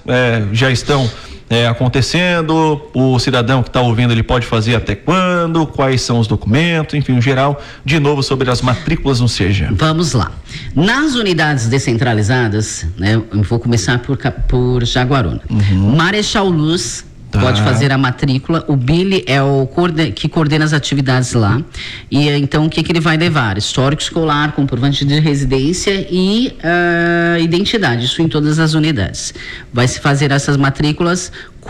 já estão acontecendo? O cidadão que está ouvindo, ele pode fazer até quando? Quais são os documentos? Enfim, em geral, de novo sobre as matrículas no SEJA. Vamos lá. Nas unidades descentralizadas, né, eu vou começar por Jaguaruna. Marechal Luz pode fazer a matrícula. O Billy é o que coordena as atividades lá. E então o que ele vai levar? Histórico escolar, comprovante de residência e identidade. Isso em todas as unidades. Vai se fazer essas matrículas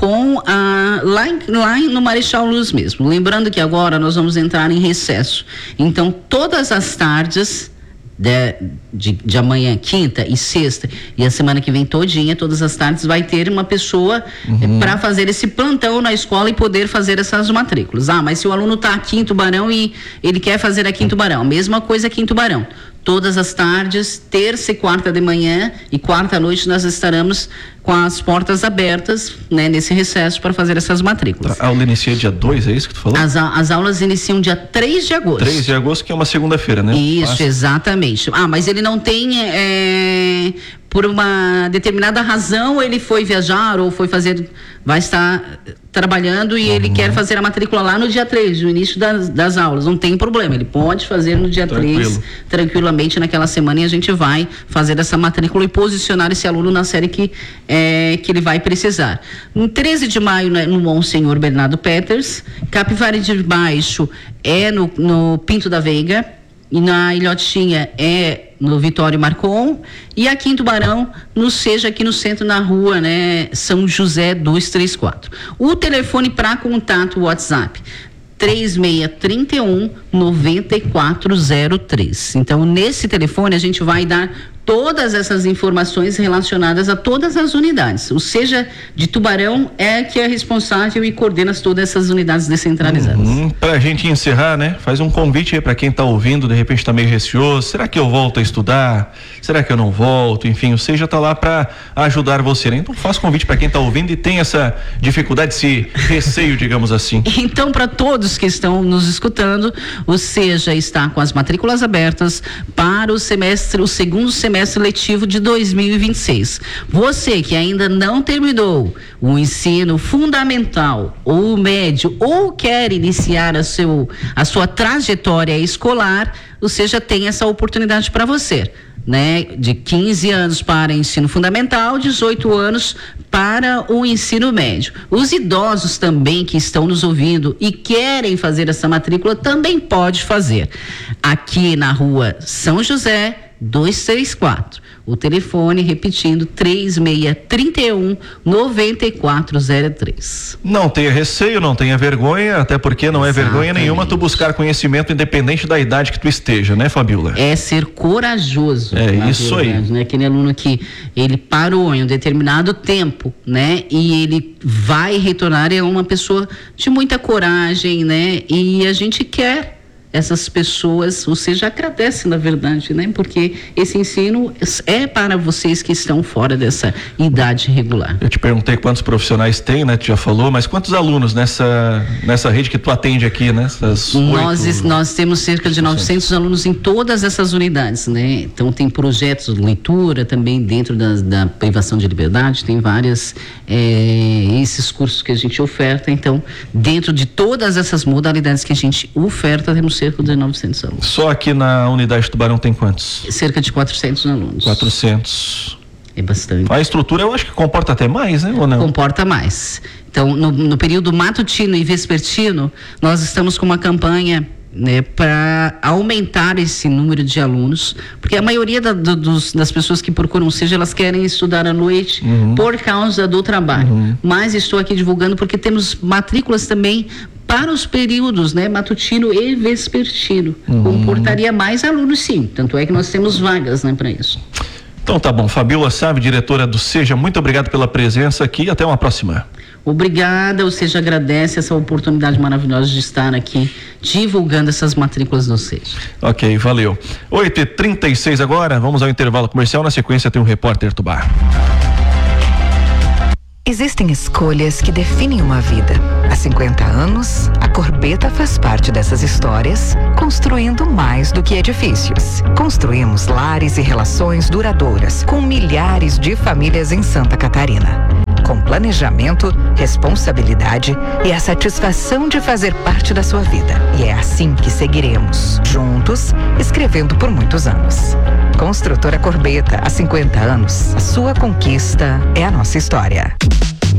lá no Marechal Luz mesmo. Lembrando que agora nós vamos entrar em recesso. Então todas as tardes de amanhã, quinta e sexta, e a semana que vem todinha, todas as tardes, vai ter uma pessoa para fazer esse plantão na escola e poder fazer essas matrículas. Mas se o aluno está aqui em Tubarão e ele quer fazer aqui em Tubarão, mesma coisa aqui em Tubarão. Todas as tardes, terça e quarta de manhã e quarta à noite, nós estaremos com as portas abertas, né, nesse recesso para fazer essas matrículas. A aula inicia dia 2, é isso que tu falou? As aulas iniciam dia 3 de agosto. 3 de agosto, que é uma segunda-feira, né? Isso, exatamente. Mas ele não tem, por uma determinada razão, ele foi viajar ou vai estar trabalhando e ele quer fazer a matrícula lá no dia 3, no início das aulas. Não tem problema, ele pode fazer no dia 3, tranquilamente naquela semana, e a gente vai fazer essa matrícula e posicionar esse aluno na série que ele vai precisar. Em 13 de maio, no Monsenhor Bernardo Peters. Capivari de Baixo é no Pinto da Veiga. E na Ilhotinha é no Vitório Marcon, e aqui em Tubarão, no SEJA, aqui no centro, na rua, né, São José 234. O telefone para contato, WhatsApp, 3631-9403. Então, nesse telefone, a gente vai dar todas essas informações relacionadas a todas as unidades. O SEJA de Tubarão que é responsável e coordena todas essas unidades descentralizadas. Para a gente encerrar, né? Faz um convite aí para quem está ouvindo, de repente está meio receoso. Será que eu volto a estudar? Será que eu não volto? Enfim, o SEJA está lá para ajudar você, né? Então faz convite para quem está ouvindo e tem essa dificuldade, esse receio, digamos assim. Então, para todos que estão nos escutando, o SEJA está com as matrículas abertas para o segundo semestre letivo de 2026. Você que ainda não terminou o ensino fundamental ou médio ou quer iniciar a sua trajetória escolar, o SEJA tem essa oportunidade para você, né? De 15 anos para ensino fundamental, 18 anos para o ensino médio. Os idosos também que estão nos ouvindo e querem fazer essa matrícula também pode fazer. Aqui na rua São José 234. O telefone, repetindo, 3631-9403. Não tenha receio, não tenha vergonha, até porque não é vergonha nenhuma tu buscar conhecimento independente da idade que tu esteja, né, Fabiola? É ser corajoso. É isso verdade, aí. Né? Aquele aluno que ele parou em um determinado tempo, né? E ele vai retornar, é uma pessoa de muita coragem, né? E a gente quer essas pessoas, ou seja, agradece na verdade, né? Porque esse ensino é para vocês que estão fora dessa idade regular. Eu te perguntei quantos profissionais tem, né? Tu já falou, mas quantos alunos nessa rede que tu atende aqui, né? Nós temos cerca de 900 alunos em todas essas unidades, né? Então tem projetos de leitura também dentro da privação de liberdade, tem várias esses cursos que a gente oferta. Então, dentro de todas essas modalidades que a gente oferta, temos cerca de 900 alunos. Só aqui na unidade Tubarão tem quantos? Cerca de 400 alunos. 400. É bastante. A estrutura eu acho que comporta até mais, né? Ou não? Comporta mais. Então, no período matutino e vespertino, nós estamos com uma campanha, né, para aumentar esse número de alunos, porque a maioria das pessoas que procuram, seja elas querem estudar à noite por causa do trabalho. Mas estou aqui divulgando porque temos matrículas também para os períodos, né, matutino e vespertino. Comportaria mais alunos, sim. Tanto é que nós temos vagas, né, para isso. Então tá bom. Fabiola Sávio, diretora do SEJA, muito obrigado pela presença aqui e até uma próxima. Obrigada, o SEJA agradece essa oportunidade maravilhosa de estar aqui divulgando essas matrículas do SEJA. Ok, valeu. 8h36 agora, vamos ao intervalo comercial, na sequência tem um repórter Tubá. Existem escolhas que definem uma vida. Há 50 anos, a Corbeta faz parte dessas histórias, construindo mais do que edifícios. Construímos lares e relações duradouras com milhares de famílias em Santa Catarina. planejamento, responsabilidade e a satisfação de fazer parte da sua vida. E é assim que seguiremos, juntos, escrevendo por muitos anos. Construtora Corbeta, há 50 anos, a sua conquista é a nossa história.